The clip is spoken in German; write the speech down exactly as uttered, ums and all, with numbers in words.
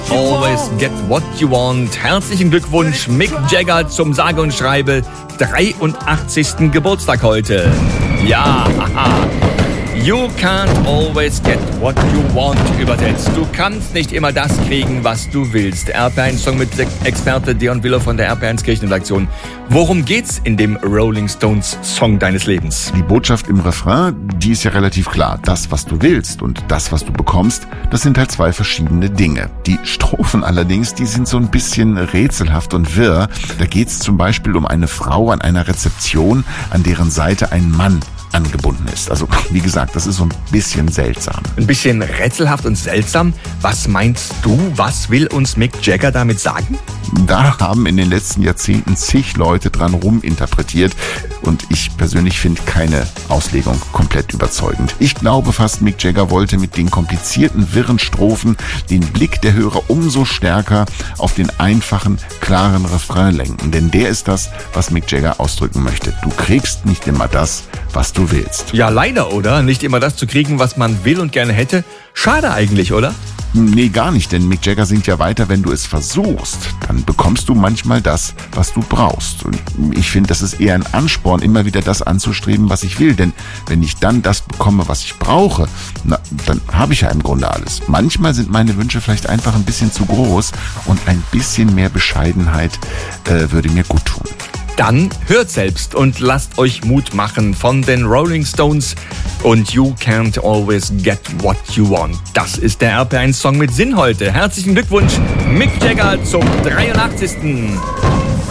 always get what you want. Herzlichen Glückwunsch, Mick Jagger, zum sage und schreibe dreiundachtzigsten Geburtstag heute. Ja, haha. You can't always get what you want, übersetzt. Du kannst nicht immer das kriegen, was du willst. R P eins Song mit Experte Deon Willer von der R P eins Kirchenredaktion. Worum geht's in dem Rolling Stones Song deines Lebens? Die Botschaft im Refrain, die ist ja relativ klar. Das, was du willst und das, was du bekommst, das sind halt zwei verschiedene Dinge. Die Strophen allerdings, die sind so ein bisschen rätselhaft und wirr. Da geht's zum Beispiel um eine Frau an einer Rezeption, an deren Seite ein Mann angebunden ist. Also, wie gesagt, das ist so ein bisschen seltsam. Ein bisschen rätselhaft und seltsam? Was meinst du, was will uns Mick Jagger damit sagen? Da haben in den letzten Jahrzehnten zig Leute dran ruminterpretiert und ich persönlich finde keine Auslegung komplett überzeugend. Ich glaube fast, Mick Jagger wollte mit den komplizierten, wirren Strophen den Blick der Hörer umso stärker auf den einfachen, klaren Refrain lenken. Denn der ist das, was Mick Jagger ausdrücken möchte. Du kriegst nicht immer das, was du willst. Ja, leider, oder? Nicht immer das zu kriegen, was man will und gerne hätte. Schade eigentlich, oder? Nee, gar nicht, denn Mick Jagger singt ja weiter, wenn du es versuchst, dann bekommst du manchmal das, was du brauchst. Und ich finde, das ist eher ein Ansporn, immer wieder das anzustreben, was ich will. Denn wenn ich dann das bekomme, was ich brauche, na, dann habe ich ja im Grunde alles. Manchmal sind meine Wünsche vielleicht einfach ein bisschen zu groß und ein bisschen mehr Bescheidenheit äh, würde mir gut tun. Dann hört selbst und lasst euch Mut machen von den Rolling Stones und You Can't Always Get What You Want. Das ist der R P eins Song mit Sinn heute. Herzlichen Glückwunsch, Mick Jagger zum dreiundachtzigsten